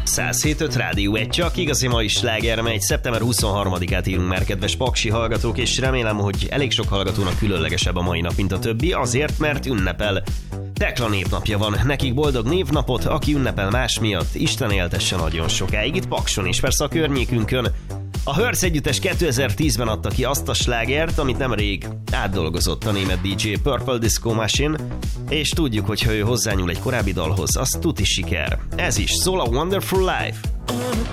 107.5 Rádió 1, csak igazi mai sláger megy. Szeptember 23-át írunk már, kedves paksi hallgatók, és remélem, hogy elég sok hallgatónak különlegesebb a mai nap, mint a többi, azért, mert ünnepel. Tekla névnapja van, nekik boldog névnapot, aki ünnepel más miatt, Isten éltesse nagyon sokáig, itt Pakson és persze a környékünkön. A Hörsz együttes 2010-ben adta ki azt a slágert, amit nemrég átdolgozott a német DJ Purple Disco Machine, és tudjuk, hogy ha ő hozzányúl egy korábbi dalhoz, az tuti siker. Ez is szól a Wonderful Life.